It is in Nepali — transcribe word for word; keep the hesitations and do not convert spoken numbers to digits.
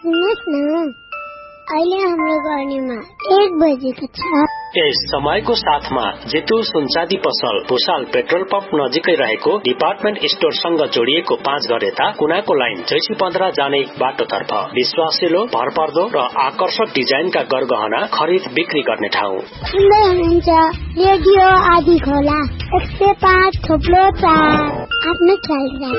सुन्नुहोस् न, अहिले हाम्रो गर्नेमा एक बजेको छ। यस समयको साथमा जेतु सुनचाँदी पसल भुसाल पेट्रोल पम्प नजिकै रहेको डिपार्टमेन्ट स्टोरसँग जोडिएको पाँच घर यता कुनाको लाइन जैसी पन्ध्र जाने बाटोतर्फ विश्वासिलो, भरपर्दो र आकर्षक डिजाइनका गरगहना खरिद बिक्री गर्ने ठाउँ। सुन्दै हुनुहुन्छ रेडियो आदि खोला एक सय पाँच थोप्लो चार। आफ्नो ख्याल